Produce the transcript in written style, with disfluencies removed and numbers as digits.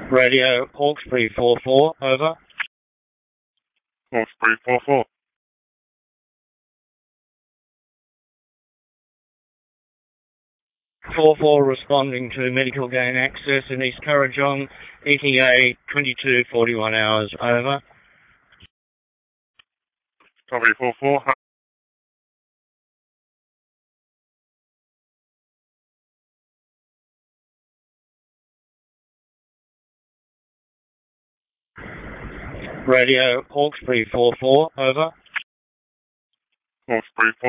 Radio Hawkesbury 4-4, over. Hawkesbury 4-4. 4-4 responding to medical gain access in East Kurrajong, ETA 22:41 hours, over. Copy 4-4. Radio Hawkesbury 4-4, over. Hawkesbury 4-4.